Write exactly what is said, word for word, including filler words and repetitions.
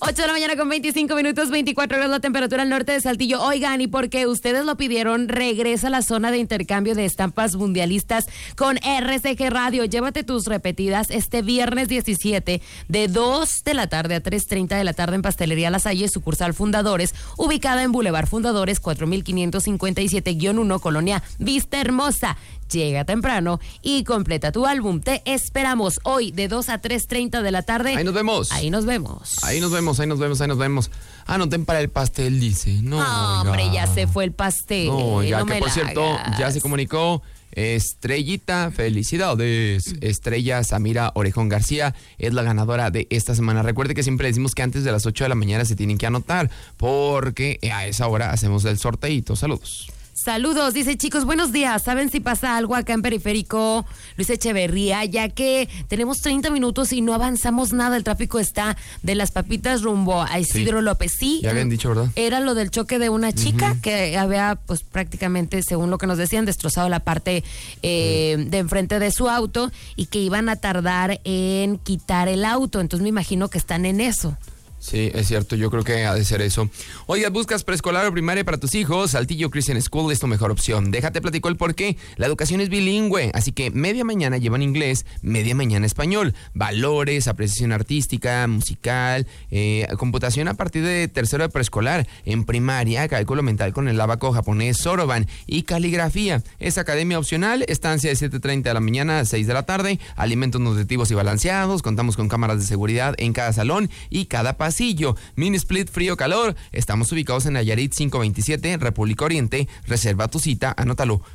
ocho de la mañana con veinticinco minutos, veinticuatro grados la temperatura al norte de Saltillo. Oigan, y porque ustedes lo pidieron, regresa a la zona de intercambio de estampas mundialistas con R C G Radio. Llévate tus repetidas este viernes diecisiete de dos de la tarde a tres treinta de la tarde en Pastelería La Salle, sucursal Fundadores, ubicada en Boulevard Fundadores cuatro mil quinientos cincuenta y siete guión uno, Colonia Vista Hermosa. Llega temprano y completa tu álbum. Te esperamos hoy de dos a tres treinta de la tarde. Ahí nos vemos. Ahí nos vemos. Ahí nos vemos, ahí nos vemos, ahí nos vemos. Anoten para el pastel, dice. No, no hombre, ya se fue el pastel. No, ya no que por cierto, hagas. ya se comunicó Estrellita, felicidades. Estrella Samira Orejón García es la ganadora de esta semana. Recuerde que siempre decimos que antes de las ocho de la mañana se tienen que anotar, porque a esa hora hacemos el sorteito. Saludos. Saludos, dice chicos, buenos días. ¿Saben si pasa algo acá en Periférico Luis Echeverría? Ya que tenemos treinta minutos y no avanzamos nada. El tráfico está de Las Papitas rumbo a Isidro Sí. López. Sí, Ya habían dicho, ¿verdad? Era lo del choque de una chica Uh-huh. que había, pues prácticamente, según lo que nos decían, destrozado la parte eh, Sí. de enfrente de su auto y que iban a tardar en quitar el auto. Entonces me imagino que están en eso. Sí, es cierto, yo creo que ha de ser eso. Oiga, ¿buscas preescolar o primaria para tus hijos? Saltillo Christian School es tu mejor opción. Déjate platico el por qué. La educación es bilingüe, así que media mañana llevan inglés, media mañana español. Valores, apreciación artística, musical, eh, computación a partir de tercero de preescolar. En primaria, cálculo mental con el abaco japonés Soroban y caligrafía. Es academia opcional, estancia de siete treinta de la mañana a seis de la tarde. Alimentos nutritivos y balanceados. Contamos con cámaras de seguridad en cada salón y cada pasillo. Mini split frío-calor. Estamos ubicados en Nayarit quinientos veintisiete, República Oriente. Reserva tu cita, anótalo.